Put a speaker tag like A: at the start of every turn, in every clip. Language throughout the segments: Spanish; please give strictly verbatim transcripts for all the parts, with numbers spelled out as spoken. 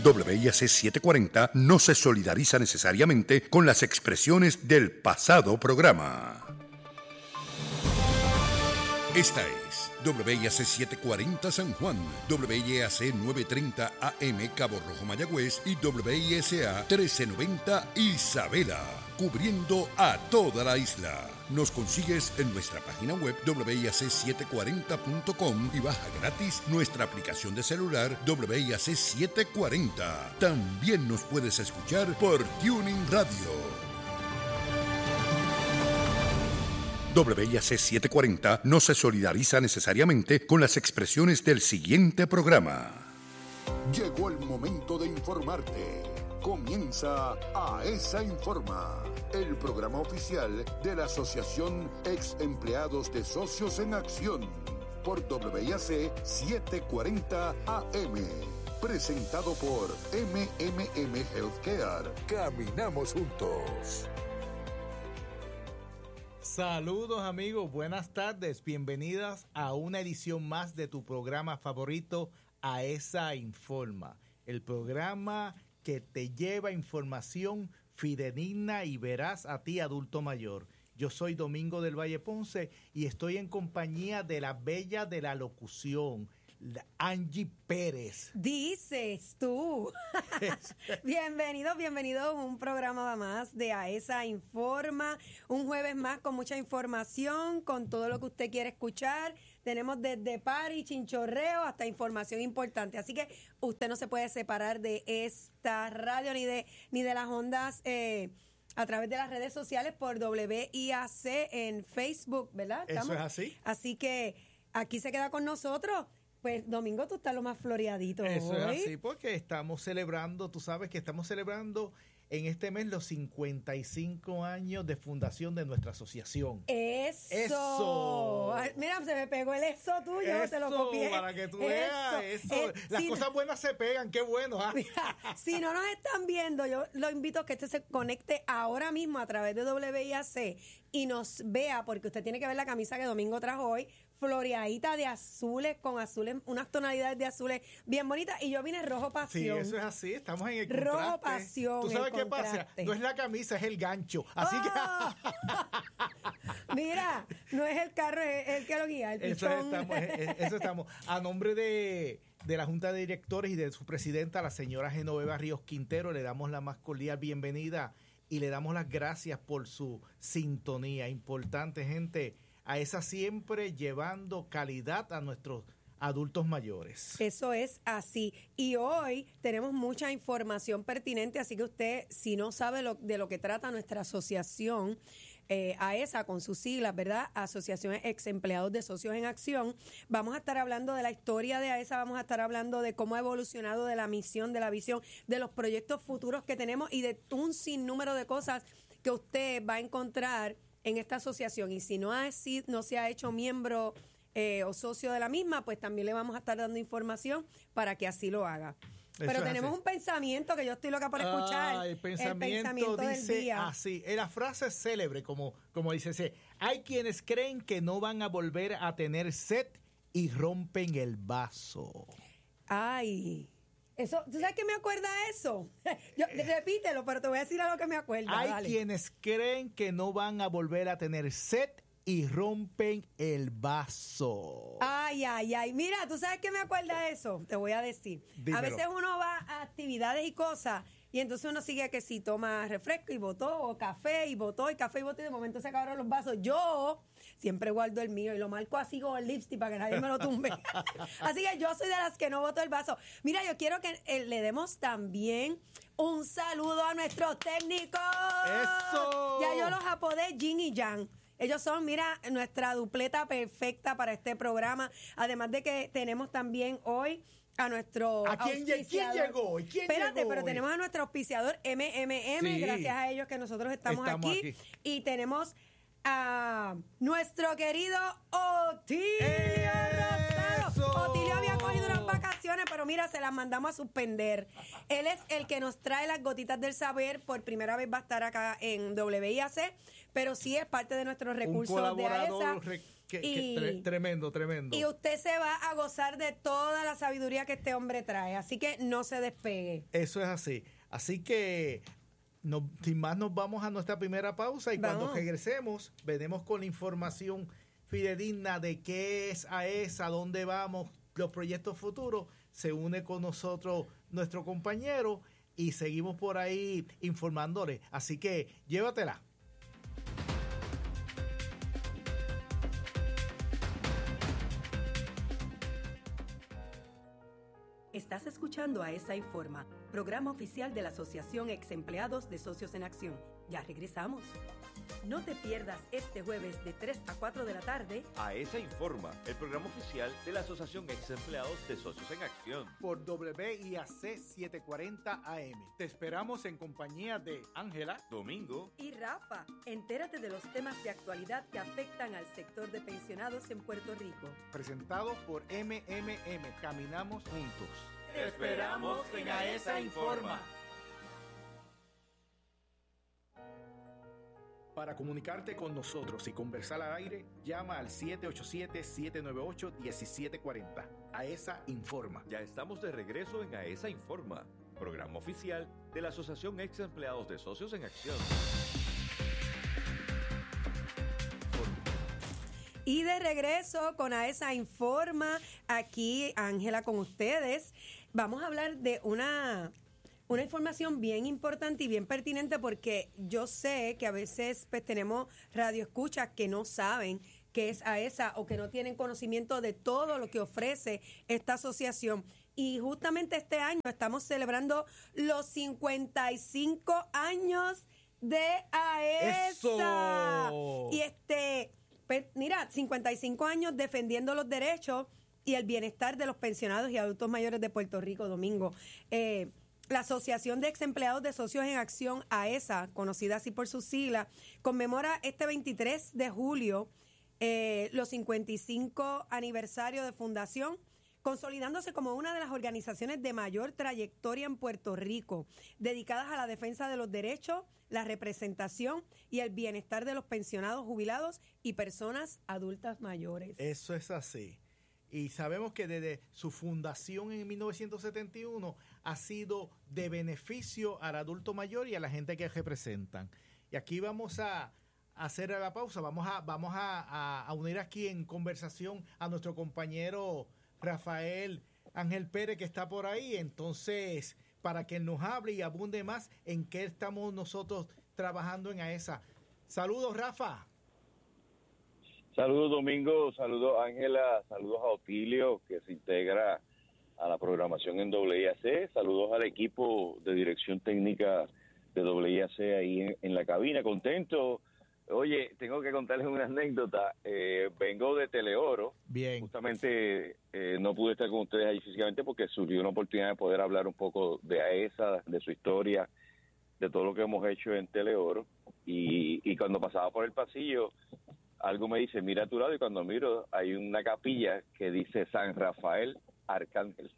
A: W I A C setecientos cuarenta no se solidariza necesariamente con las expresiones del pasado programa. Esta es W I A C setecientos cuarenta San Juan, W I A C novecientos treinta A M Cabo Rojo Mayagüez y W I S A trece noventa Isabela, cubriendo a toda la isla. Nos consigues en nuestra página web W I A C setecientos cuarenta punto com y baja gratis nuestra aplicación de celular W I A C setecientos cuarenta. También nos puedes escuchar por Tuning Radio. W I A C setecientos cuarenta no se solidariza necesariamente con las expresiones del siguiente programa. Llegó el momento de informarte. Comienza AESA Informa, el programa oficial de la Asociación Ex Empleados de Socios en Acción, por W I A C setecientos cuarenta A M. Presentado por M M M Healthcare. Caminamos juntos.
B: Saludos amigos, buenas tardes, bienvenidas a una edición más de tu programa favorito, AESA Informa, el programa que te lleva información fidedigna y veraz a ti, adulto mayor. Yo soy Domingo del Valle Ponce y estoy en compañía de la bella de la locución, Angie Pérez.
C: Dices tú. Bienvenidos, bienvenidos a un programa más de AESA Informa. Un jueves más con mucha información, con todo lo que usted quiere escuchar. Tenemos desde party, chinchorreo, hasta información importante. Así que usted no se puede separar de esta radio ni de, ni de las ondas eh, a través de las redes sociales por W I A C en Facebook, ¿verdad?
B: ¿Estamos? Eso es así.
C: Así que aquí se queda con nosotros. Pues, Domingo, tú estás lo más floreadito
B: Eso
C: hoy.
B: es así, porque estamos celebrando, tú sabes que estamos celebrando en este mes los cincuenta y cinco años de fundación de nuestra asociación.
C: ¡Eso!
B: ¡Eso!
C: Ay, mira, se me pegó el eso tuyo,
B: eso,
C: te lo copié.
B: Para que tú veas, eso.
C: Eh,
B: Las
C: si
B: cosas
C: no,
B: buenas se pegan, qué bueno. ¿Ah?
C: Mira, si no nos están viendo, yo lo invito a que usted se conecte ahora mismo a través de W I A C y nos vea, porque usted tiene que ver la camisa que Domingo trajo hoy, floreadita de azules, con azules, unas tonalidades de azules bien bonitas, y yo vine rojo pasión.
B: Sí, eso es así, estamos en el contraste.
C: Rojo pasión.
B: ¿Tú sabes qué
C: contraste.
B: pasa? No es la camisa, es el gancho. Así
C: ¡Oh! que... Mira, no es el carro, es el que lo guía, el
B: eso
C: pichón.
B: estamos, eso estamos. A nombre de, de la Junta de Directores y de su presidenta, la señora Genoveva Ríos Quintero, le damos la más cordial bienvenida y le damos las gracias por su sintonía. Importante, gente, a esa siempre llevando calidad a nuestros adultos mayores.
C: Eso es así. Y hoy tenemos mucha información pertinente, así que usted, si no sabe lo, de lo que trata nuestra asociación, eh, AESA con sus siglas, ¿verdad? Asociación Ex Empleados de Socios en Acción, vamos a estar hablando de la historia de AESA, vamos a estar hablando de cómo ha evolucionado, de la misión, de la visión, de los proyectos futuros que tenemos y de un sinnúmero de cosas que usted va a encontrar en esta asociación. Y si no, ha, si no se ha hecho miembro eh, o socio de la misma, pues también le vamos a estar dando información para que así lo haga.
B: Eso
C: Pero tenemos
B: así.
C: Un pensamiento que yo estoy loca por escuchar.
B: Ah, el pensamiento,
C: el pensamiento
B: dice
C: del día.
B: así. La frase es célebre, como, como dice ese. Hay quienes creen que no van a volver a tener sed y rompen el vaso.
C: Ay, eso, ¿tú sabes qué me acuerda eso? Yo, repítelo, pero te voy a decir algo que me acuerda.
B: Hay
C: dale.
B: quienes creen que no van a volver a tener sed y rompen el vaso.
C: Ay, ay, ay. Mira, ¿tú sabes qué me acuerda eso? Te voy a decir.
B: Dímelo.
C: A veces uno va a actividades y cosas y entonces uno sigue que si toma refresco y botó, o café y botó, y café y botó, y de momento se acabaron los vasos. Yo siempre guardo el mío y lo marco así con el lipstick para que nadie me lo tumbe. Así que yo soy de las que no boto el vaso. Mira, yo quiero que eh, le demos también un saludo a nuestros técnicos.
B: ¡Eso!
C: Ya yo los apodé Jin y Yang. Ellos son, mira, nuestra dupleta perfecta para este programa. Además de que tenemos también hoy a nuestro
B: ¿A quién, lle- quién llegó? ¿Y quién
C: Espérate,
B: llegó
C: pero
B: hoy?
C: tenemos a nuestro auspiciador M M M,
B: Sí.
C: gracias a ellos que nosotros estamos,
B: Estamos
C: aquí.
B: aquí.
C: Y tenemos a nuestro querido Otilio
B: ¡Eso!
C: Rosado. Otilio había cogido unas vacaciones, pero mira, se las mandamos a suspender. Él es el que nos trae las gotitas del saber. Por primera vez va a estar acá en W I A C, pero sí es parte de nuestros recursos de AESA.
B: Re, que, y, que, tre, tremendo, tremendo.
C: Y usted se va a gozar de toda la sabiduría que este hombre trae. Así que no se despegue.
B: Eso es así. Así que... No, sin más nos vamos a nuestra primera pausa y vamos. Cuando regresemos venimos con la información fidedigna de qué es AESA, dónde vamos, los proyectos futuros. Se une con nosotros nuestro compañero y seguimos por ahí informándole. Así que llévatela.
D: Estás escuchando AESA Informa, programa oficial de la Asociación Ex Empleados de Socios en Acción. Ya regresamos. No te pierdas este jueves de tres a cuatro de la tarde.
E: AESA Informa, el programa oficial de la Asociación Ex Empleados de Socios en Acción.
B: Por W I A C setecientos cuarenta A M. Te esperamos en compañía de Ángela,
E: Domingo
D: y Rafa. Entérate de los temas de actualidad que afectan al sector de pensionados en Puerto Rico.
B: Presentado por M M M. Caminamos juntos.
E: Te esperamos en AESA Informa.
B: Para comunicarte con nosotros y conversar al aire, llama al siete ocho siete, siete nueve ocho, uno siete cuatro cero. AESA Informa.
E: Ya estamos de regreso en AESA Informa, programa oficial de la Asociación Ex Empleados de Socios en Acción.
C: Y de regreso con AESA Informa, aquí Ángela con ustedes. Vamos a hablar de una... Una información bien importante y bien pertinente porque yo sé que a veces pues, tenemos radioescuchas que no saben qué es AESA o que no tienen conocimiento de todo lo que ofrece esta asociación. Y justamente este año estamos celebrando los cincuenta y cinco años de AESA.
B: ¡Eso!
C: Y este, pues, mira, cincuenta y cinco años defendiendo los derechos y el bienestar de los pensionados y adultos mayores de Puerto Rico, Domingo. Eh, La Asociación de Ex Empleados de Socios en Acción, AESA, conocida así por sus siglas, conmemora este veintitrés de julio eh, los cincuenta y cinco aniversario de fundación, consolidándose como una de las organizaciones de mayor trayectoria en Puerto Rico, dedicadas a la defensa de los derechos, la representación y el bienestar de los pensionados, jubilados y personas adultas mayores.
B: Eso es así. Y sabemos que desde su fundación en mil novecientos setenta y uno ha sido de beneficio al adulto mayor y a la gente que representan. Y aquí vamos a hacer la pausa, vamos a vamos a, a, a unir aquí en conversación a nuestro compañero Rafael Ángel Pérez, que está por ahí, entonces, para que nos hable y abunde más en qué estamos nosotros trabajando en AESA. Saludos, Rafa.
F: Saludos, Domingo, saludos, Ángela, saludos a Otilio, que se integra a la programación en W I A C, saludos al equipo de dirección técnica de W I A C ahí en, en la cabina, contento. Oye, tengo que contarles una anécdota, eh, vengo de Teleoro.
B: Bien.
F: Justamente eh, no pude estar con ustedes ahí físicamente porque surgió una oportunidad de poder hablar un poco de AESA, de su historia, de todo lo que hemos hecho en Teleoro, y, y cuando pasaba por el pasillo, algo me dice, mira a tu lado, y cuando miro hay una capilla que dice San Rafael Arcángel.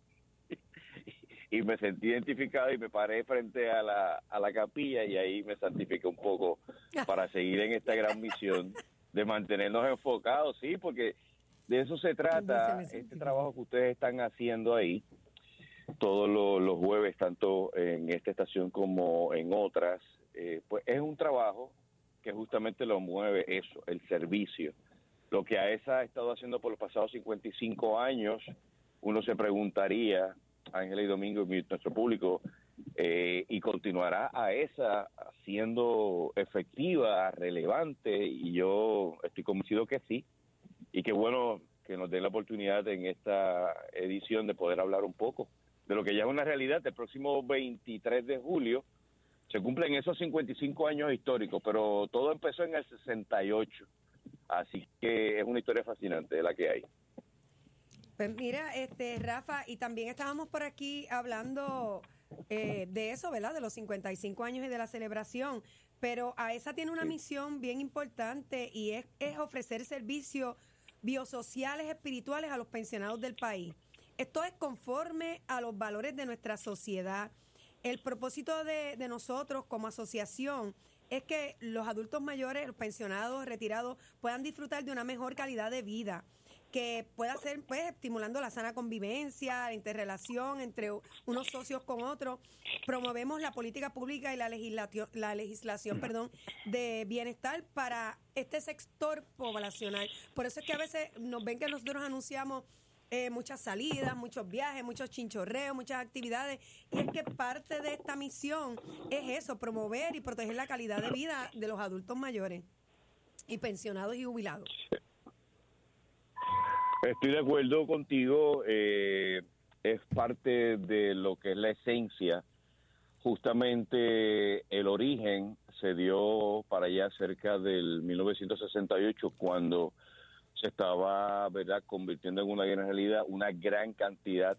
F: Y me sentí identificado y me paré frente a la, a la capilla y ahí me santifiqué un poco para seguir en esta gran misión de mantenernos enfocados, sí, porque de eso se trata, este trabajo que ustedes están haciendo ahí, todos los, los jueves, tanto en esta estación como en otras, eh, pues es un trabajo que justamente lo mueve eso, el servicio. Lo que AESA ha estado haciendo por los pasados cincuenta y cinco años, uno se preguntaría, Ángela y Domingo y nuestro público, eh, y continuará AESA siendo efectiva, relevante, y yo estoy convencido que sí, y qué bueno que nos den la oportunidad en esta edición de poder hablar un poco de lo que ya es una realidad. El próximo veintitrés de julio se cumplen esos cincuenta y cinco años históricos, pero todo empezó en el sesenta y ocho. Así que es una historia fascinante la que hay.
C: Pues mira, este Rafa, y también estábamos por aquí hablando eh, de eso, ¿verdad? De los cincuenta y cinco años y de la celebración. Pero AESA tiene una sí. misión bien importante y es, es ofrecer servicios biosociales, espirituales a los pensionados del país. Esto es conforme a los valores de nuestra sociedad. El propósito de, de nosotros como asociación es que los adultos mayores, los pensionados, retirados, puedan disfrutar de una mejor calidad de vida, que pueda ser, pues, estimulando la sana convivencia, la interrelación entre unos socios con otros. Promovemos la política pública y la legislación, la legislación, perdón, de bienestar para este sector poblacional. Por eso es que a veces nos ven que nosotros anunciamos Eh, muchas salidas, muchos viajes, muchos chinchorreos, muchas actividades, y es que parte de esta misión es eso, promover y proteger la calidad de vida de los adultos mayores y pensionados y jubilados.
F: Estoy de acuerdo contigo, eh, es parte de lo que es la esencia. Justamente el origen se dio para allá cerca del mil novecientos sesenta y ocho, cuando se estaba, ¿verdad?, convirtiendo en una gran realidad una gran cantidad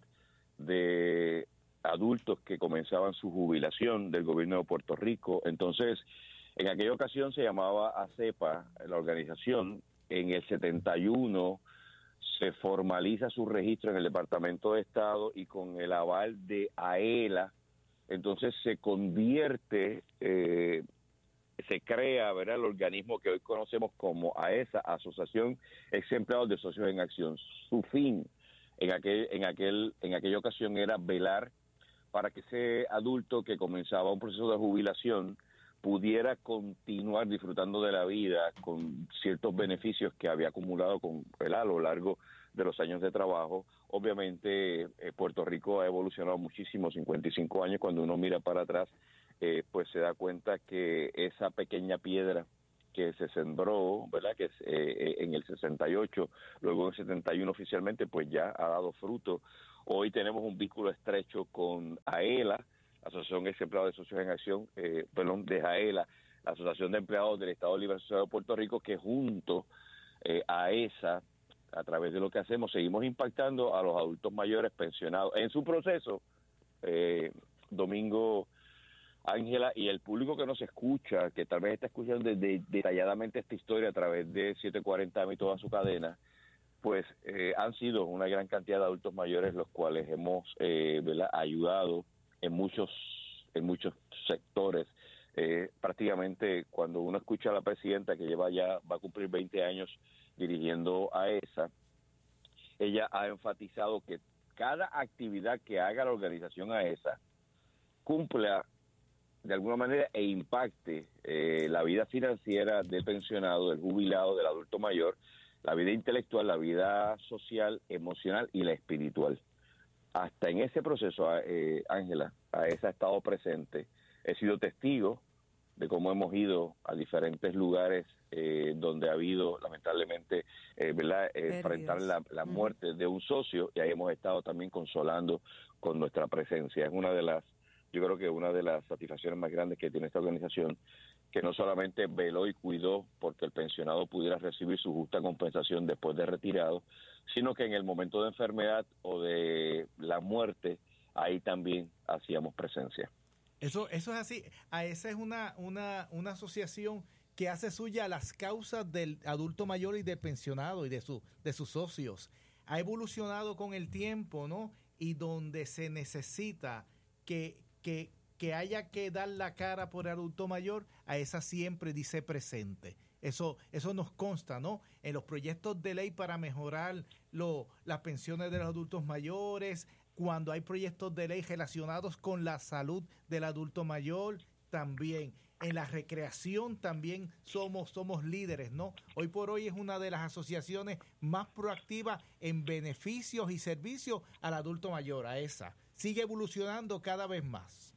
F: de adultos que comenzaban su jubilación del gobierno de Puerto Rico. Entonces, en aquella ocasión se llamaba ACEPA, la organización. En el setenta y uno se formaliza su registro en el Departamento de Estado y con el aval de AELA, entonces se convierte... Eh, se crea, ¿verdad?, el organismo que hoy conocemos como AESA, Asociación Ex Empleados de Socios en Acción. Su fin en aquel, en aquel, en aquella ocasión era velar para que ese adulto que comenzaba un proceso de jubilación pudiera continuar disfrutando de la vida con ciertos beneficios que había acumulado con él a lo largo de los años de trabajo. Obviamente, eh, Puerto Rico ha evolucionado muchísimo, cincuenta y cinco años, cuando uno mira para atrás, Eh, pues se da cuenta que esa pequeña piedra que se sembró, ¿verdad?, que es, eh, en el sesenta y ocho, luego en el setenta y uno oficialmente, pues ya ha dado fruto. Hoy tenemos un vínculo estrecho con AELA, Asociación Ex Empleados de Socios en Acción, eh, perdón, de AELA, la Asociación de Empleados del Estado Libre Asociado de Puerto Rico, que junto eh, a esa, a través de lo que hacemos, seguimos impactando a los adultos mayores pensionados en su proceso. eh, Domingo, Ángela, y el público que nos escucha, que tal vez está escuchando de, de, detalladamente esta historia a través de setecientos cuarenta A M y toda su cadena, pues eh, han sido una gran cantidad de adultos mayores los cuales hemos eh, ¿verdad?, ayudado en muchos en muchos sectores. Eh, prácticamente cuando uno escucha a la presidenta, que lleva ya, va a cumplir veinte años dirigiendo a AESA, ella ha enfatizado que cada actividad que haga la organización AESA cumpla de alguna manera e impacte eh, la vida financiera del pensionado, del jubilado, del adulto mayor, la vida intelectual, la vida social, emocional y la espiritual. Hasta en ese proceso, eh, Ángela, AESA ha estado presente. He sido testigo de cómo hemos ido a diferentes lugares eh, donde ha habido, lamentablemente, eh, ¿verdad?, eh, enfrentar la, la muerte de un socio, y ahí hemos estado también consolando con nuestra presencia. Es una de las Yo creo que una de las satisfacciones más grandes que tiene esta organización, que no solamente veló y cuidó porque el pensionado pudiera recibir su justa compensación después de retirado, sino que en el momento de enfermedad o de la muerte, ahí también hacíamos presencia.
B: Eso, eso es así. AESA es una, una, una asociación que hace suya las causas del adulto mayor y del pensionado y de, su, de sus socios. Ha evolucionado con el tiempo, ¿no? Y donde se necesita que Que, que haya que dar la cara por el adulto mayor, AESA siempre dice presente. Eso, eso nos consta, ¿no? En los proyectos de ley para mejorar lo, las pensiones de los adultos mayores, cuando hay proyectos de ley relacionados con la salud del adulto mayor, también. En la recreación también somos, somos líderes, ¿no? Hoy por hoy es una de las asociaciones más proactivas en beneficios y servicios al adulto mayor, AESA. Sigue evolucionando cada vez más.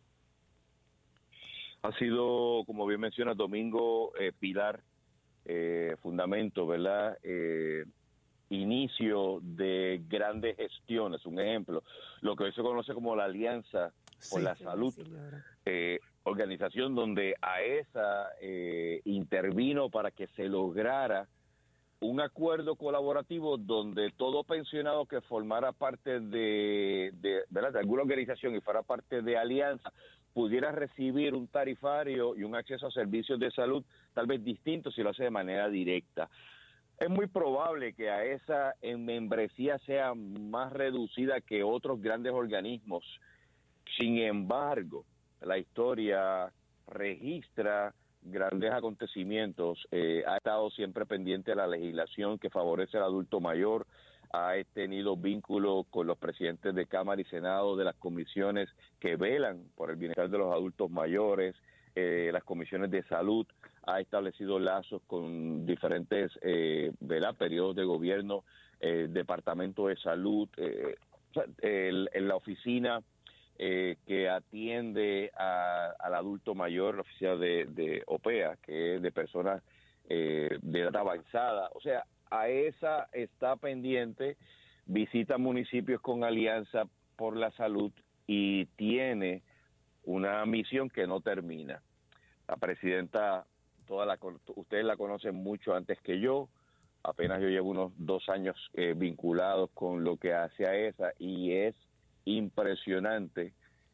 F: Ha sido, como bien menciona Domingo, eh, pilar, eh, fundamento, ¿verdad? Eh, inicio de grandes gestiones. Un ejemplo, lo que hoy se conoce como la Alianza por sí, la Salud, eh, organización donde AESA eh, intervino para que se lograra un acuerdo colaborativo donde todo pensionado que formara parte de, de, ¿verdad?, de alguna organización y fuera parte de Alianza pudiera recibir un tarifario y un acceso a servicios de salud tal vez distintos si lo hace de manera directa. Es muy probable que AESA en membresía sea más reducida que otros grandes organismos. Sin embargo, la historia registra grandes acontecimientos. Eh, ha estado siempre pendiente de la legislación que favorece al adulto mayor. Ha tenido vínculos con los presidentes de Cámara y Senado de las comisiones que velan por el bienestar de los adultos mayores, eh, las comisiones de salud. Ha establecido lazos con diferentes eh, ¿verdad? periodos de gobierno, eh, departamento de salud, eh, el, en la oficina eh, que atiende a, al adulto mayor, la oficina de, de O P E A, que es de personas eh, de edad avanzada. O sea, AESA está pendiente, visita municipios con Alianza por la Salud y tiene una misión que no termina. La presidenta, toda la, ustedes la conocen mucho antes que yo, apenas yo llevo unos dos años eh, vinculados con lo que hace AESA y es impresionante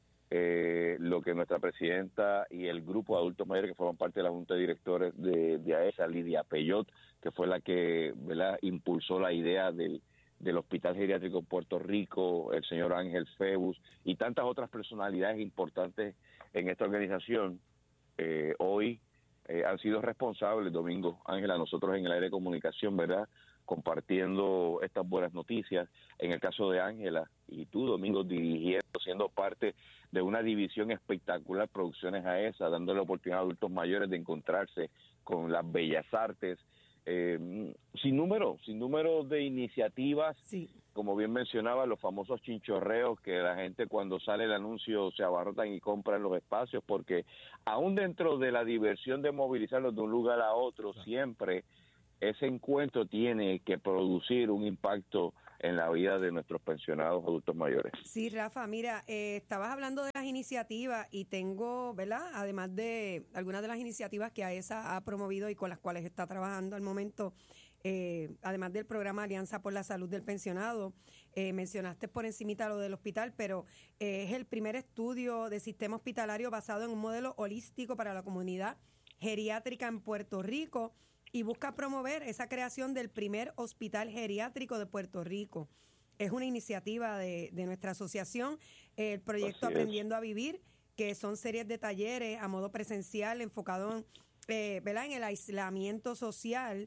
F: eh, lo que nuestra presidenta y el grupo de adultos mayores que forman parte de la Junta de Directores de, de AESA, Lidia Peyot, que fue la que ¿verdad? impulsó la idea del, del Hospital Geriátrico en Puerto Rico, el señor Ángel Febus y tantas otras personalidades importantes en esta organización, eh, hoy eh, han sido responsables, Domingo, Ángela, nosotros en el área de comunicación, ¿verdad?, compartiendo estas buenas noticias. En el caso de Ángela y tú, Domingo, dirigiendo, siendo parte de una división espectacular, Producciones AESA, dándole la oportunidad a adultos mayores de encontrarse con las bellas artes, eh, sin número, sin número de iniciativas,
C: sí.
F: Como bien mencionaba, los famosos chinchorreos, que la gente cuando sale el anuncio se abarrotan y compran los espacios, porque aún dentro de la diversión de movilizarlos de un lugar a otro, claro, siempre ese encuentro tiene que producir un impacto en la vida de nuestros pensionados adultos mayores.
C: Sí, Rafa, mira, eh, estabas hablando de las iniciativas y tengo, ¿verdad?, además de algunas de las iniciativas que AESA ha promovido y con las cuales está trabajando al momento, eh, además del programa Alianza por la Salud del Pensionado, eh, mencionaste por encimita lo del hospital, pero eh, es el primer estudio de sistema hospitalario basado en un modelo holístico para la comunidad geriátrica en Puerto Rico, y busca promover esa creación del primer hospital geriátrico de Puerto Rico. Es una iniciativa de, de nuestra asociación, el proyecto Aprendiendo a Vivir, que son series de talleres a modo presencial enfocado en, eh, ¿verdad? en el aislamiento social,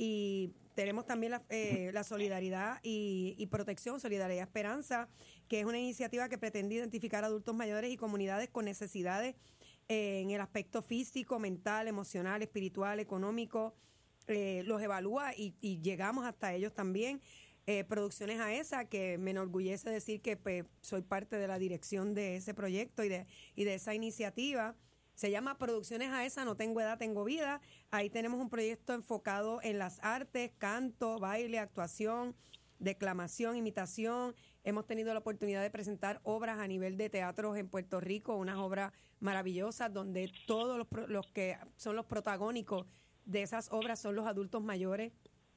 C: y tenemos también la, eh, la solidaridad y, y protección, Solidaridad Esperanza, que es una iniciativa que pretende identificar adultos mayores y comunidades con necesidades eh, en el aspecto físico, mental, emocional, espiritual, económico. Eh, los evalúa y, y llegamos hasta ellos también. Eh, Producciones AESA, que me enorgullece decir que pues, soy parte de la dirección de ese proyecto y de, y de esa iniciativa. Se llama Producciones AESA, No Tengo Edad, Tengo Vida. Ahí tenemos un proyecto enfocado en las artes, canto, baile, actuación, declamación, imitación. Hemos tenido la oportunidad de presentar obras a nivel de teatros en Puerto Rico, unas obras maravillosas donde todos los, los que son los protagónicos de esas obras son los adultos mayores.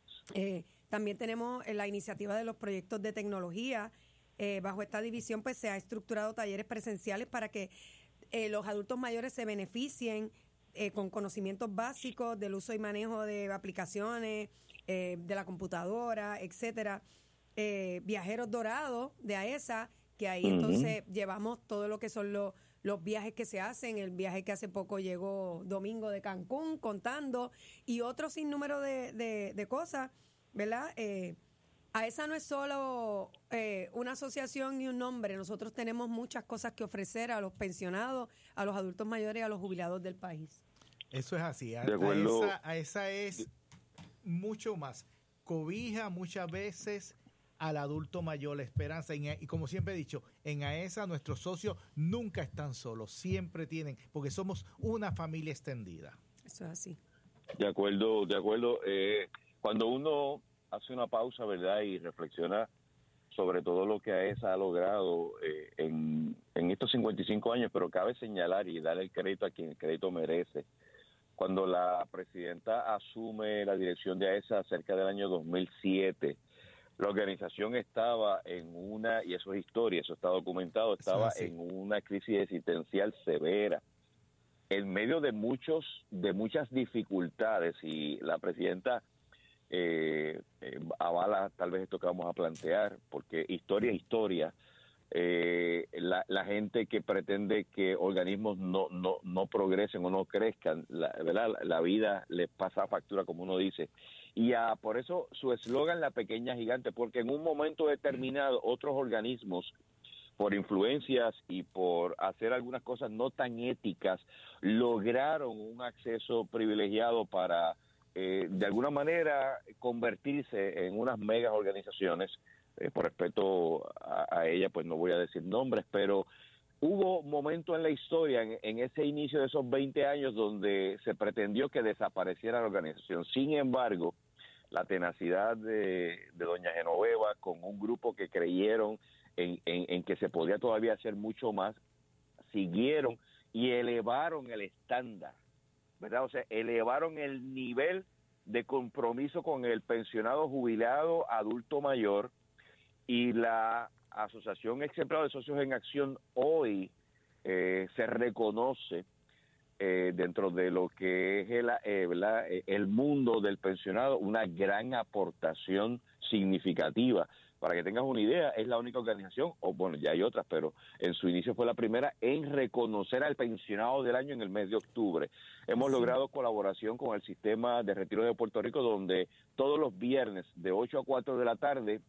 C: Eh, también tenemos la iniciativa de los proyectos de tecnología. Eh, bajo esta división pues se ha estructurado talleres presenciales para que eh, los adultos mayores se beneficien eh, con conocimientos básicos del uso y manejo de aplicaciones, eh, de la computadora, etcétera. Eh, Viajeros Dorados de AESA, que ahí uh-huh. entonces llevamos todo lo que son los los viajes que se hacen, el viaje que hace poco llegó Domingo de Cancún contando, y otro sinnúmero de, de, de cosas, ¿verdad? Eh, AESA no es solo eh, una asociación y un nombre, nosotros tenemos muchas cosas que ofrecer a los pensionados, a los adultos mayores y a los jubilados del país.
B: Eso es así, a,
F: de acuerdo.
B: AESA, AESA es mucho más, cobija muchas veces al adulto mayor, la esperanza, y como siempre he dicho, en AESA nuestros socios nunca están solos, siempre tienen, porque somos una familia extendida.
C: Eso es así.
F: De acuerdo, de acuerdo. Eh, cuando uno hace una pausa, ¿verdad?, y reflexiona sobre todo lo que AESA ha logrado eh, en, en estos cincuenta y cinco años, pero cabe señalar y darle el crédito a quien el crédito merece. Cuando la presidenta asume la dirección de AESA cerca del año dos mil siete, la organización estaba en una, y eso es historia, eso está documentado, estaba sí, sí. en una crisis existencial severa, en medio de muchos, de muchas dificultades, y la presidenta eh, eh, avala tal vez esto que vamos a plantear, porque historia es historia. Eh, la, la gente que pretende que organismos no, no, no progresen o no crezcan, la, ¿verdad? La, la vida les pasa factura, como uno dice. Y a, por eso su eslogan, la pequeña gigante, porque en un momento determinado otros organismos, por influencias y por hacer algunas cosas no tan éticas, lograron un acceso privilegiado para, eh, de alguna manera, convertirse en unas megas organizaciones. Eh, por respeto a, a ella, pues no voy a decir nombres, pero hubo momentos en la historia, en, en ese inicio de esos veinte años, donde se pretendió que desapareciera la organización. Sin embargo, la tenacidad de, de doña Genoveva, con un grupo que creyeron en, en, en que se podía todavía hacer mucho más, siguieron y elevaron el estándar, ¿verdad? O sea, elevaron el nivel de compromiso con el pensionado jubilado adulto mayor, y la Asociación Ex Empleados de Socios en Acción hoy eh, se reconoce eh, dentro de lo que es el, eh, el mundo del pensionado una gran aportación significativa. Para que tengas una idea, es la única organización, o bueno, ya hay otras, pero en su inicio fue la primera en reconocer al pensionado del año en el mes de octubre. Hemos sí. logrado colaboración con el sistema de retiro de Puerto Rico, donde todos los viernes de ocho a cuatro de la tarde,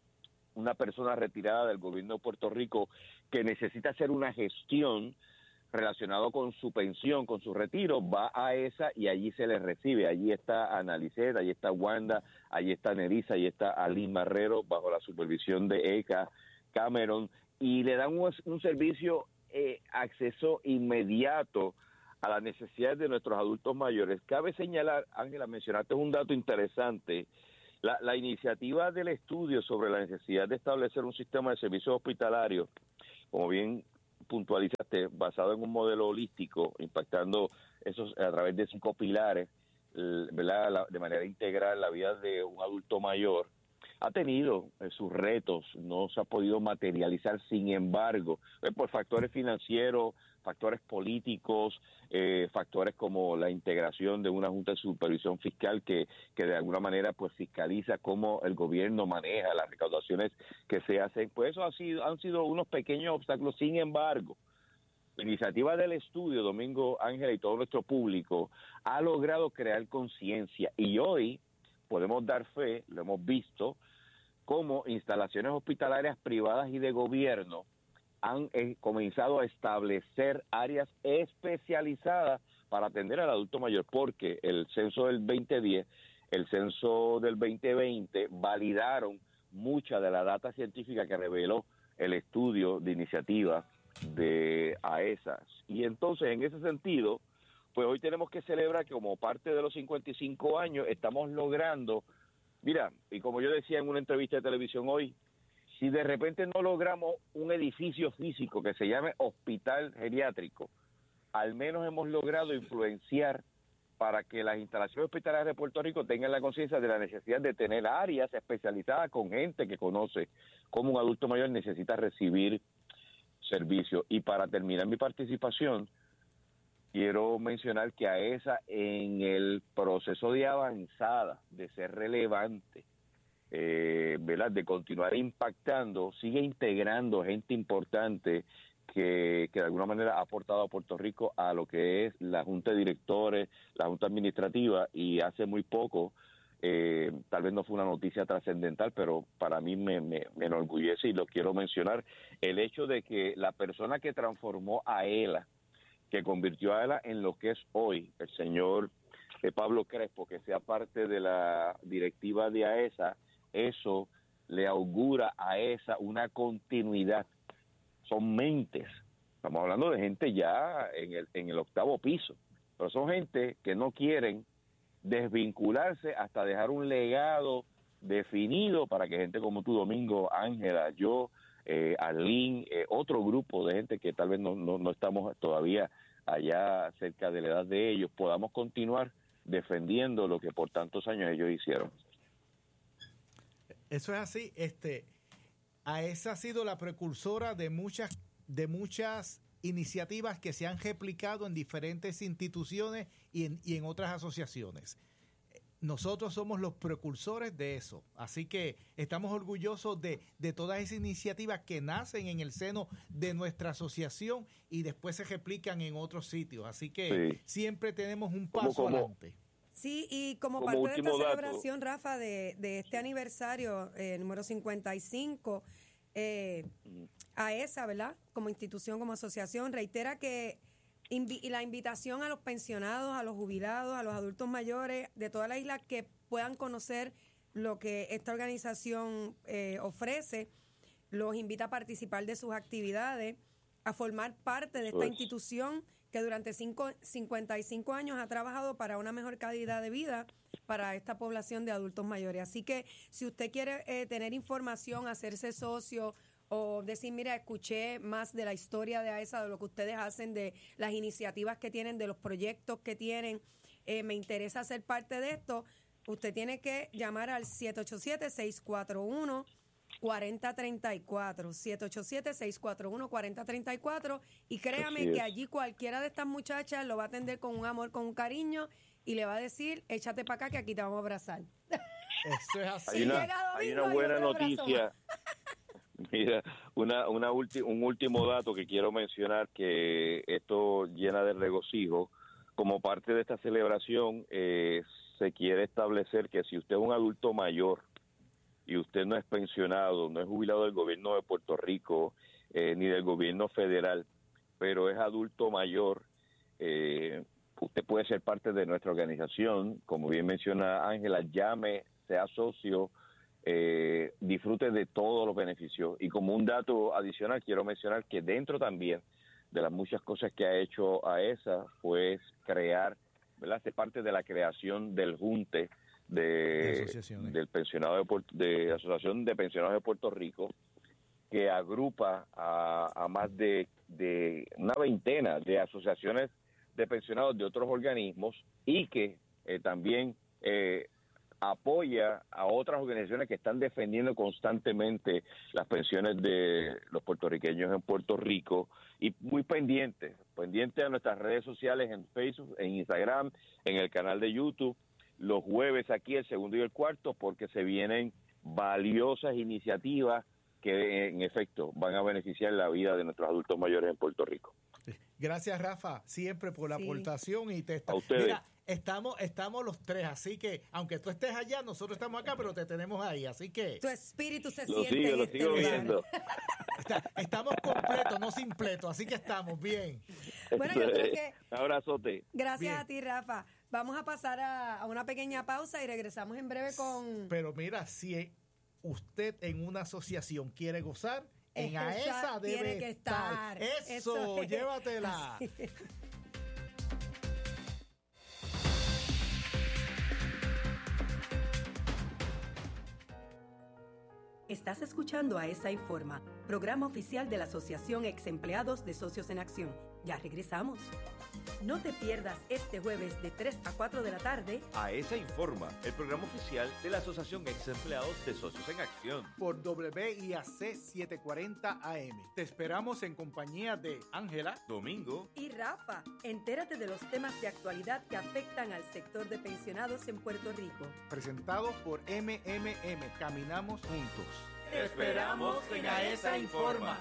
F: una persona retirada del gobierno de Puerto Rico que necesita hacer una gestión relacionada con su pensión, con su retiro, va a esa y allí se le recibe. Allí está Analicet, allí está Wanda, allí está Nerissa, allí está Alín Marrero, bajo la supervisión de Eka Cameron, y le dan un, un servicio, eh, acceso inmediato a las necesidades de nuestros adultos mayores. Cabe señalar, Ángela, mencionaste un dato interesante. La, la iniciativa del estudio sobre la necesidad de establecer un sistema de servicios hospitalarios, como bien puntualizaste, basado en un modelo holístico, impactando esos a través de cinco pilares, ¿verdad? La, de manera integral la vida de un adulto mayor, ha tenido eh, sus retos, no se ha podido materializar. Sin embargo, eh, por factores financieros, factores políticos, eh, factores como la integración de una Junta de Supervisión Fiscal que, que de alguna manera pues fiscaliza cómo el gobierno maneja las recaudaciones que se hacen, pues eso ha sido, han sido unos pequeños obstáculos. Sin embargo, la iniciativa del estudio, Domingo, Ángela y todo nuestro público, ha logrado crear conciencia, y hoy podemos dar fe, lo hemos visto, como instalaciones hospitalarias privadas y de gobierno han eh, comenzado a establecer áreas especializadas para atender al adulto mayor, porque el censo del veinte diez, el censo del veinte veinte validaron mucha de la data científica que reveló el estudio de iniciativa de A E S A. Y entonces, en ese sentido, pues hoy tenemos que celebrar que como parte de los cincuenta y cinco años estamos logrando, mira, y como yo decía en una entrevista de televisión hoy, si de repente no logramos un edificio físico que se llame hospital geriátrico, al menos hemos logrado influenciar para que las instalaciones hospitalarias de Puerto Rico tengan la conciencia de la necesidad de tener áreas especializadas con gente que conoce cómo un adulto mayor necesita recibir servicios. Y para terminar mi participación, quiero mencionar que A E S A, en el proceso de avanzada, de ser relevante, eh, ¿verdad?, de continuar impactando, sigue integrando gente importante que, que de alguna manera ha aportado a Puerto Rico a lo que es la Junta de Directores, la Junta Administrativa, y hace muy poco, eh, tal vez no fue una noticia trascendental, pero para mí me, me, me enorgullece y lo quiero mencionar, el hecho de que la persona que transformó a ELA, que convirtió a ELA en lo que es hoy, el señor eh, Pablo Crespo, que sea parte de la directiva de A E S A, eso le augura a A E S A una continuidad. Son mentes, estamos hablando de gente ya en el, en el octavo piso, pero son gente que no quieren desvincularse hasta dejar un legado definido para que gente como tú, Domingo, Ángela, yo, eh, Arlene, eh, otro grupo de gente que tal vez no, no, no estamos todavía allá cerca de la edad de ellos, podamos continuar defendiendo lo que por tantos años ellos hicieron.
B: Eso es así. Este, A E S A ha sido la precursora de muchas, de muchas iniciativas que se han replicado en diferentes instituciones y en, y en otras asociaciones. nosotros somos los precursores de eso. Así que estamos orgullosos de, de todas esas iniciativas que nacen en el seno de nuestra asociación y después se replican en otros sitios. Así que sí. siempre tenemos un paso
F: como, como,
B: adelante.
C: Sí, y como,
F: como
C: parte de esta
F: dato,
C: celebración, Rafa, de, de este aniversario eh, número cincuenta y cinco, eh, AESA, ¿verdad? Como institución, como asociación, reitera que invi- y la invitación a los pensionados, a los jubilados, a los adultos mayores de toda la isla que puedan conocer lo que esta organización eh, ofrece, los invita a participar de sus actividades, a formar parte de esta
F: pues.
C: institución que durante cinco, cincuenta y cinco años ha trabajado para una mejor calidad de vida para esta población de adultos mayores. Así que si usted quiere eh, tener información, hacerse socio o decir, mira, escuché más de la historia de AESA, de lo que ustedes hacen, de las iniciativas que tienen, de los proyectos que tienen, eh, me interesa ser parte de esto, usted tiene que llamar al siete ocho siete, seis cuatro uno, cuatro cero tres cuatro, siete ocho siete, seis cuatro uno, cuatro cero tres cuatro, y créame que allí cualquiera de estas muchachas lo va a atender con un amor, con un cariño, y le va a decir, échate para acá que aquí te vamos a abrazar.
B: Eso es así.
F: Hay una, domingo, hay una buena noticia. Mira, una, una ulti, un último dato que quiero mencionar, que esto llena de regocijo. Como parte de esta celebración, eh, se quiere establecer que si usted es un adulto mayor y usted no es pensionado, no es jubilado del gobierno de Puerto Rico, eh, ni del gobierno federal, pero es adulto mayor, eh, usted puede ser parte de nuestra organización. Como bien menciona Ángela, llame, sea socio, eh, disfrute de todos los beneficios. Y como un dato adicional, quiero mencionar que dentro también de las muchas cosas que ha hecho AESA fue crear, ¿verdad?, ser parte de la creación del Junte de, de del pensionado de, Puerto, de Asociación de Pensionados de Puerto Rico, que agrupa a, a más de, de una veintena de asociaciones de pensionados de otros organismos y que eh, también eh, apoya a otras organizaciones que están defendiendo constantemente las pensiones de los puertorriqueños en Puerto Rico, y muy pendiente, pendiente a nuestras redes sociales en Facebook, en Instagram, en el canal de YouTube, los jueves aquí el segundo y el cuarto, porque se vienen valiosas iniciativas que en efecto van a beneficiar la vida de nuestros adultos mayores en Puerto Rico.
B: Gracias, Rafa, siempre por la sí. aportación y te está...
F: A ustedes.
B: Mira, estamos estamos los tres, así que aunque tú estés allá, nosotros estamos acá, pero te tenemos ahí, así que
C: tu espíritu se
F: lo
C: siente
F: sigo,
C: en
F: lo
C: este
F: sigo
C: lugar.
F: viendo.
B: Está, estamos completos, no simpletos, así que estamos bien.
C: Bueno, yo creo que
F: un abrazote.
C: Gracias
B: bien.
C: a ti, Rafa. Vamos a pasar a, a una pequeña pausa y regresamos en breve con...
B: Pero mira, si usted en una asociación quiere gozar, en
C: Esa
B: AESA debe
C: tiene que estar.
B: Eso,
C: Eso es.
B: Llévatela.
C: Así.
D: Estás escuchando a AESA Informa, programa oficial de la Asociación Ex Empleados de Socios en Acción. Ya regresamos. No te pierdas este jueves de tres a cuatro de la tarde
E: AESA Informa, el programa oficial de la Asociación Ex Empleados de Socios en Acción.
B: Por W I A C setecientos cuarenta A M. Te esperamos en compañía de Ángela,
E: Domingo
D: y Rafa. Entérate de los temas de actualidad que afectan al sector de pensionados en Puerto Rico.
B: Presentado por M M M. Caminamos juntos.
E: Te esperamos en AESA Informa.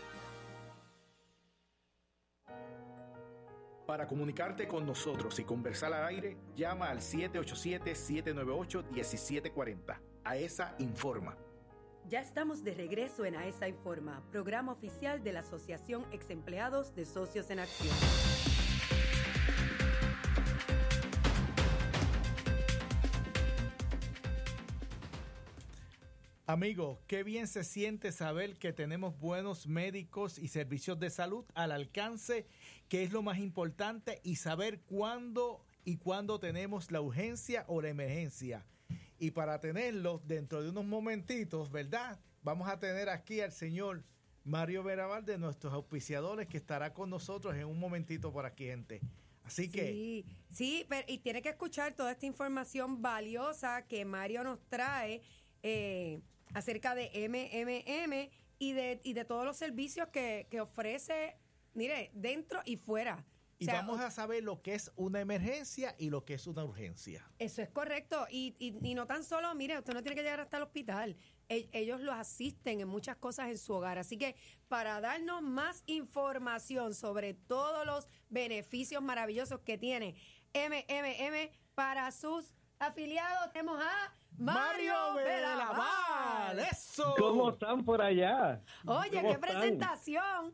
B: Para comunicarte con nosotros y conversar al aire, llama al siete ocho siete, siete nueve ocho, uno siete cuatro cero. AESA Informa.
D: Ya estamos de regreso en AESA Informa, programa oficial de la Asociación Ex Empleados de Socios en Acción.
B: Amigos, qué bien se siente saber que tenemos buenos médicos y servicios de salud al alcance, que es lo más importante, y saber cuándo y cuándo tenemos la urgencia o la emergencia. Y para tenerlo dentro de unos momentitos, ¿verdad? Vamos a tener aquí al señor Mario Veraval, de nuestros auspiciadores, que estará con nosotros en un momentito por aquí, gente. Así que...
C: Sí, sí, pero, y tiene que escuchar toda esta información valiosa que Mario nos trae eh, acerca de M M M y de, y de todos los servicios que, que ofrece, mire, dentro y fuera
B: Y
C: O sea,
B: vamos a saber lo que es una emergencia y lo que es una urgencia.
C: Eso es correcto. Y, y, y no tan solo, mire, usted no tiene que llegar hasta el hospital. E- ellos los asisten en muchas cosas en su hogar. Así que para darnos más información sobre todos los beneficios maravillosos que tiene M M M para sus afiliados, tenemos a Mario Velaval.
B: ¡Eso!
G: ¿Cómo están por allá?
C: Oye,
G: ¿Cómo
C: qué
G: están?
C: presentación.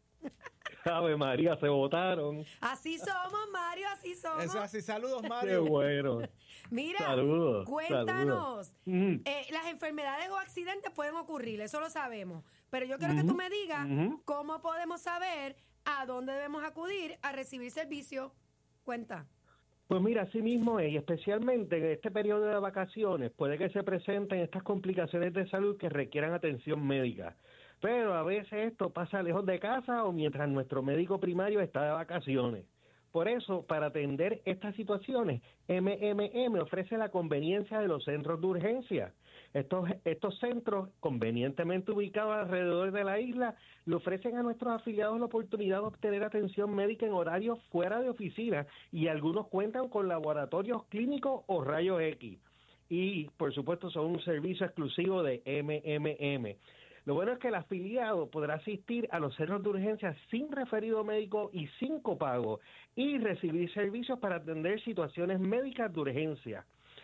G: Ave María, se votaron.
C: Así somos, Mario, así somos.
B: Eso es así. Saludos,
G: Qué
B: Mario.
G: bueno.
C: Mira,
G: Saludos,
C: cuéntanos.
G: saludos. Mm.
C: Eh, las enfermedades o accidentes pueden ocurrir, eso lo sabemos. Pero yo quiero que tú me digas
G: ujú.
C: cómo podemos saber a dónde debemos acudir a recibir servicio. Cuenta.
G: Pues mira, así mismo es, y especialmente en este periodo de vacaciones, puede que se presenten estas complicaciones de salud que requieran atención médica. Pero a veces esto pasa lejos de casa o mientras nuestro médico primario está de vacaciones. Por eso, para atender estas situaciones, M M M ofrece la conveniencia de los centros de urgencia. Estos, estos centros, convenientemente ubicados alrededor de la isla, le ofrecen a nuestros afiliados la oportunidad de obtener atención médica en horarios fuera de oficina y algunos cuentan con laboratorios clínicos o rayos X. Y, por supuesto, son un servicio exclusivo de M M M. Lo bueno es que el afiliado podrá asistir a los centros de urgencia sin referido médico y sin copago y recibir servicios para atender situaciones médicas de urgencia.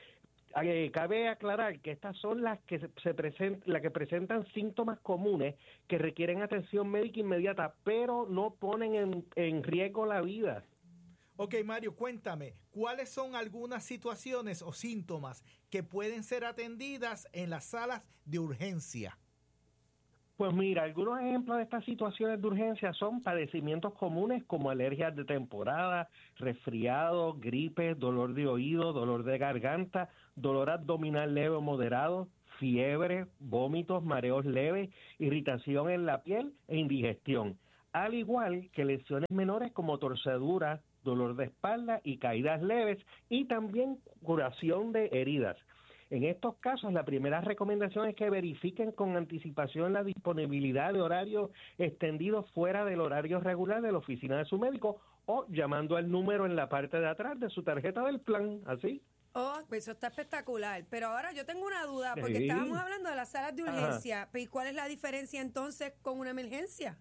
G: Eh, cabe aclarar que estas son las que se, se present, las que presentan síntomas comunes que requieren atención médica inmediata, pero no ponen en, en riesgo la vida.
B: Ok, Mario, cuéntame, ¿cuáles son algunas situaciones o síntomas que pueden ser atendidas en las salas de urgencia?
G: Pues mira, algunos ejemplos de estas situaciones de urgencia son padecimientos comunes como alergias de temporada, resfriados, gripes, dolor de oído, dolor de garganta, dolor abdominal leve o moderado, fiebre, vómitos, mareos leves, irritación en la piel e indigestión, al igual que lesiones menores como torceduras, dolor de espalda y caídas leves y también curación de heridas. En estos casos, la primera recomendación es que verifiquen con anticipación la disponibilidad de horarios extendidos fuera del horario regular de la oficina de su médico o llamando al número en la parte de atrás de su tarjeta del plan, ¿así?
C: Oh, pues eso está espectacular. Pero ahora yo tengo una duda, porque
G: Sí.
C: estábamos hablando de las salas de
G: Ajá.
C: urgencia. ¿Y cuál es la diferencia entonces con una emergencia?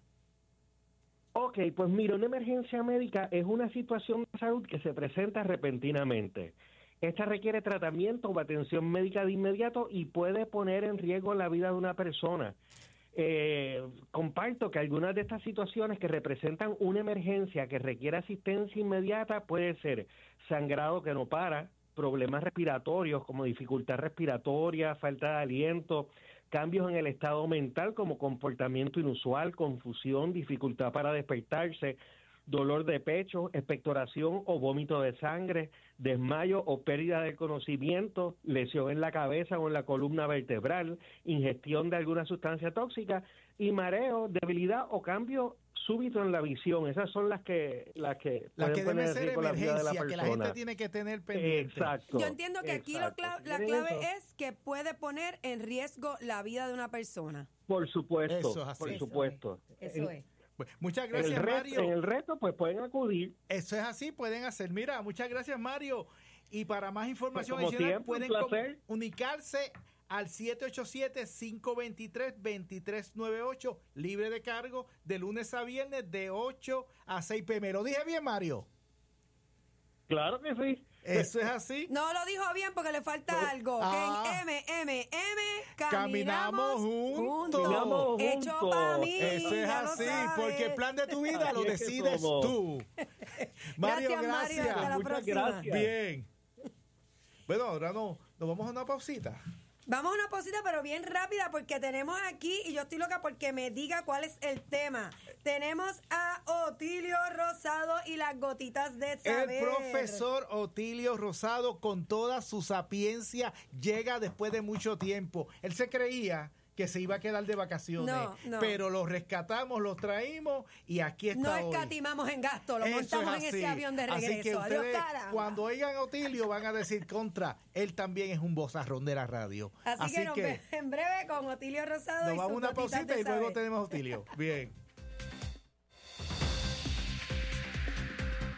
G: Ok, pues mira, una emergencia médica es una situación de salud que se presenta repentinamente. Esta requiere tratamiento o atención médica de inmediato y puede poner en riesgo la vida de una persona. Eh, comparto que algunas de estas situaciones que representan una emergencia que requiere asistencia inmediata puede ser sangrado que no para, problemas respiratorios como dificultad respiratoria, falta de aliento, cambios en el estado mental como comportamiento inusual, confusión, dificultad para despertarse, dolor de pecho, expectoración o vómito de sangre, desmayo o pérdida del conocimiento, lesión en la cabeza o en la columna vertebral, ingestión de alguna sustancia tóxica y mareo, debilidad o cambio súbito en la visión. Esas son las que las que
B: Las que
G: pueden
B: deben
G: poner en
B: ser
G: riesgo la vida de la
B: emergencia, que la
G: persona.
B: gente tiene que tener pendiente.
G: Exacto.
C: Yo entiendo que aquí lo
G: exacto.
C: cla- la
G: ¿Tienen
C: clave
G: eso?
C: es que puede poner en riesgo la vida de una persona.
G: Por supuesto,
B: Eso es así.
G: por
C: Eso
G: supuesto.
C: Eso
G: En-
C: es.
B: Pues, muchas
G: En
B: gracias,
G: el, reto,
B: Mario.
G: en el reto, pues pueden acudir.
B: Eso es así, pueden hacer. Mira, muchas gracias, Mario. Y para más información
G: Pues, como
B: adicional,
G: siempre,
B: pueden
G: un placer.
B: comunicarse al siete ocho siete, cinco dos tres, dos tres nueve ocho, libre de cargo, de lunes a viernes, de ocho a seis pe eme. ¿Lo dije bien, Mario?
G: Claro que sí.
B: Eso es así.
C: No lo dijo bien porque le falta
B: No.
C: algo.
B: Ah.
C: Que en M M M
B: Caminamos
C: caminamos,
B: juntos.
G: Caminamos
C: Hecho
G: juntos.
C: para mí.
B: Eso es
C: ya lo
B: así,
C: sabes.
B: porque el plan de tu vida lo
G: Así es que
B: decides
G: somos.
B: tú. Mario,
C: Gracias, Mario.
B: gracias.
C: Hasta la
G: Muchas
C: próxima.
G: gracias.
B: Bien. Bueno, ahora no, nos vamos a una pausita.
C: Vamos a una pausita, pero bien rápida, porque tenemos aquí, y yo estoy loca porque me diga cuál es el tema. Tenemos a Otilio Rosado y las gotitas de saber.
B: El profesor Otilio Rosado, con toda su sapiencia, llega después de mucho tiempo. Él se creía que se iba a quedar de vacaciones,
C: No, no.
B: pero lo rescatamos, lo traímos y aquí está
C: No
B: hoy.
C: escatimamos en gasto, lo
B: Eso
C: montamos
B: es
C: en
B: así.
C: ese avión de
B: Así
C: regreso.
B: que
C: Adiós,
B: ustedes,
C: caramba.
B: cuando oigan a Otilio, van a decir contra. Él también es un vozarrón de la radio.
C: Así,
B: Así
C: que, nos
B: que
C: ve- en breve con Otilio Rosado
B: nos
C: y
B: vamos a
C: sus
B: una
C: gotitas
B: pausita
C: de
B: y luego
C: saber.
B: tenemos a Otilio. Bien.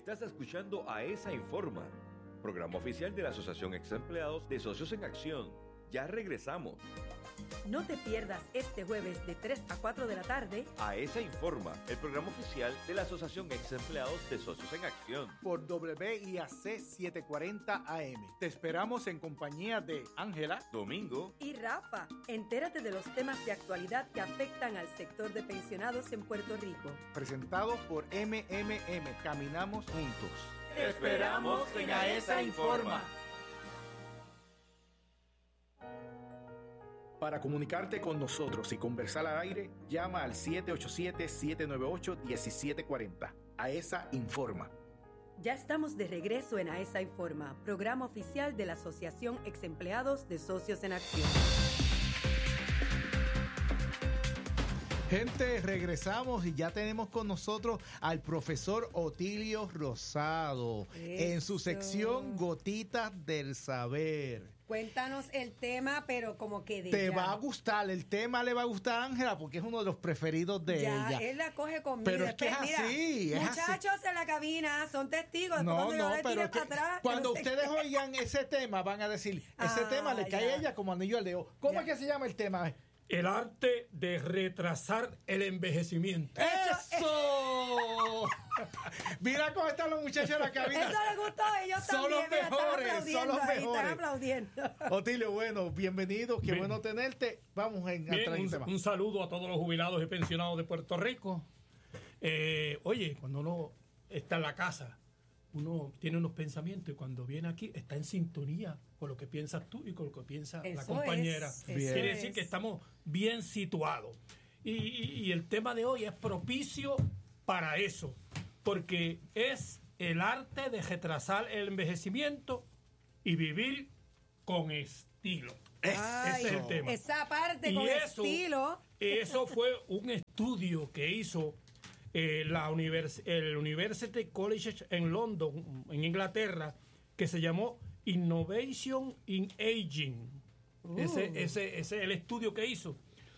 E: Estás escuchando AESA Informa, programa oficial de la Asociación Ex Empleados de Socios en Acción. Ya regresamos.
D: No te pierdas este jueves de tres a cuatro de la tarde
E: AESA Informa, el programa oficial de la Asociación Ex Empleados de Socios en Acción.
B: Por W I A C setecientos cuarenta A M. Te esperamos en compañía de Ángela,
E: Domingo
D: y Rafa. Entérate de los temas de actualidad que afectan al sector de pensionados en Puerto Rico.
B: presentado por M M M. Caminamos juntos.
E: Te esperamos en AESA Informa.
B: Para comunicarte con nosotros y conversar al aire, llama al siete ocho siete, siete nueve ocho, uno siete cuatro cero. AESA Informa.
D: Ya estamos de regreso en AESA Informa, programa oficial de la Asociación Ex Empleados de Socios en Acción.
B: Gente, regresamos y ya tenemos con nosotros al profesor Otilio Rosado en su sección Gotitas del Saber.
C: Cuéntanos el tema, pero como que de
B: Te
C: ya.
B: va a gustar, el tema le va a gustar a Ángela porque es uno de los preferidos de
C: ya,
B: ella.
C: él la coge conmigo.
B: Pero es que es
C: Después,
B: así,
C: mira,
B: es
C: muchachos en la cabina son testigos. Después
B: No,
C: cuando yo
B: no,
C: le
B: pero
C: tire
B: es que
C: para atrás,
B: cuando
C: yo no sé
B: ustedes
C: qué.
B: oigan ese tema van a decir, ese
C: Ah,
B: tema le cae
C: ya.
B: a ella como anillo al dedo. ¿Cómo
C: Ya.
B: es que se llama el tema?
H: El arte de retrasar el envejecimiento.
B: ¡Eso! Mira cómo están los muchachos en la cabina.
C: Eso le gustó a ellos
B: Son
C: también.
B: los
C: Mira, están
B: mejores, son
C: aplaudiendo
B: los
C: ahí,
B: mejores.
C: están aplaudiendo.
B: Otilio, bueno, bienvenido, qué
H: Bien.
B: bueno tenerte. Vamos en
H: Bien,
B: entrar en
H: un,
B: tema.
H: un saludo a todos los jubilados y pensionados de Puerto Rico. Eh, oye, cuando uno está en la casa, uno tiene unos pensamientos y cuando viene aquí está en sintonía con lo que piensas tú y con lo que piensa la
C: Eso
H: compañera.
C: es,
B: eso
H: Quiere
C: es.
H: decir que estamos bien situados. Y, y- y el tema de hoy es propicio para eso, porque es el arte de retrasar el envejecimiento y vivir con estilo.
C: Ay,
H: Ese es el tema.
C: Esa parte
H: Y
C: con
H: eso,
C: estilo.
H: eso fue un estudio que hizo eh, la univers- el University College en London, en Inglaterra, que se llamó Innovation in Aging. Ese, ese, ese es el estudio que hizo.